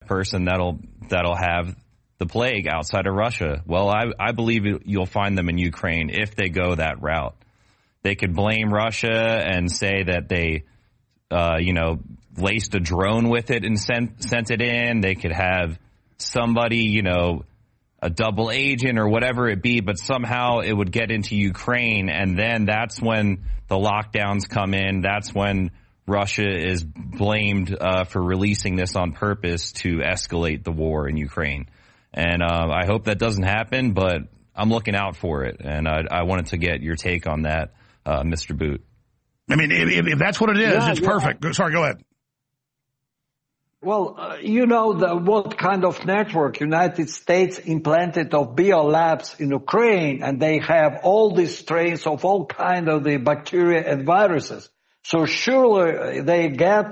person that'll have the plague outside of Russia. Well, I believe you'll find them in Ukraine if they go that route. They could blame Russia and say that they, laced a drone with it and sent it in. They could have somebody, a double agent or whatever it be, but somehow it would get into Ukraine, and then that's when the lockdowns come in. That's when Russia is blamed for releasing this on purpose to escalate the war in Ukraine. And I hope that doesn't happen, but I'm looking out for it, and I wanted to get your take on that, Mr. Boot. I mean, if that's what it is, it's perfect. Sorry, go ahead. Well, what kind of network United States implanted of biolabs in Ukraine, and they have all these strains of all kind of the bacteria and viruses. So surely they get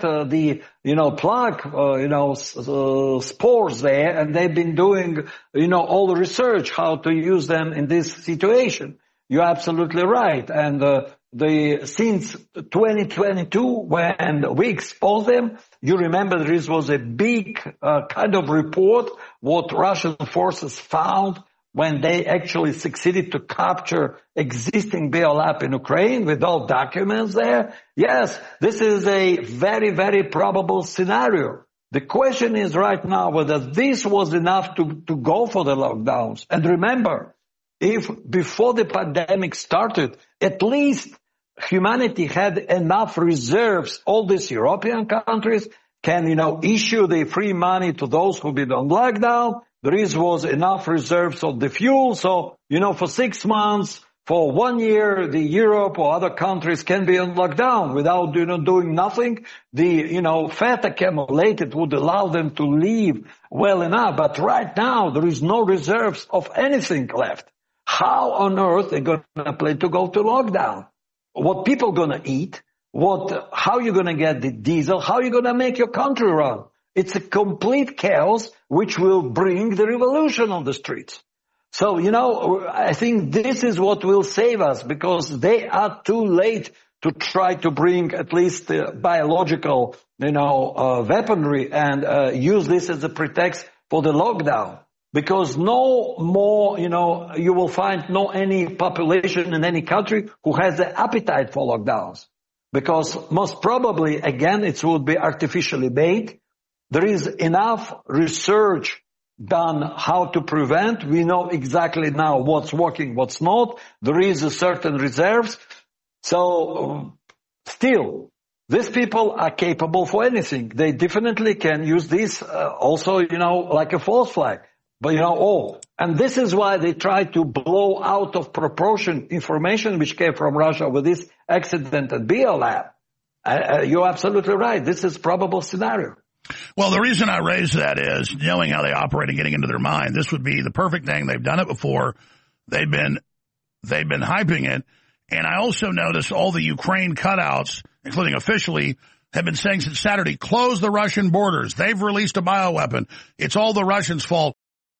spores there, and they've been doing, all the research how to use them in this situation. You're absolutely right. And since 2022, when we exposed them, you remember this was a big kind of report what Russian forces found when they actually succeeded to capture existing biolab in Ukraine with all documents there. Yes, this is a very, very probable scenario. The question is right now whether this was enough to go for the lockdowns. And remember, if before the pandemic started, at least humanity had enough reserves, all these European countries can, issue the free money to those who've been on lockdown. There was enough reserves of the fuel. So, for 6 months, for 1 year, the Europe or other countries can be on lockdown without, doing nothing. The, fat accumulated would allow them to leave well enough. But right now, there is no reserves of anything left. How on earth are they going to plan to go to lockdown? What people going to eat? How you going to get the diesel? How you going to make your country run? It's a complete chaos which will bring the revolution on the streets. So, I think this is what will save us, because they are too late to try to bring at least biological, weaponry and use this as a pretext for the lockdown. Because no more, you will find no any population in any country who has the appetite for lockdowns. Because most probably, again, it would be artificially made. There is enough research done how to prevent. We know exactly now what's working, what's not. There is a certain reserves. So still, these people are capable for anything. They definitely can use this also, like a false flag. But, and this is why they try to blow out of proportion information which came from Russia with this accident at biolab. You're absolutely right. This is probable scenario. Well, the reason I raise that is knowing how they operate and getting into their mind. This would be the perfect thing. They've done it before. They've been hyping it. And I also notice all the Ukraine cutouts, including officially, have been saying since Saturday, close the Russian borders. They've released a bioweapon. It's all the Russians' fault.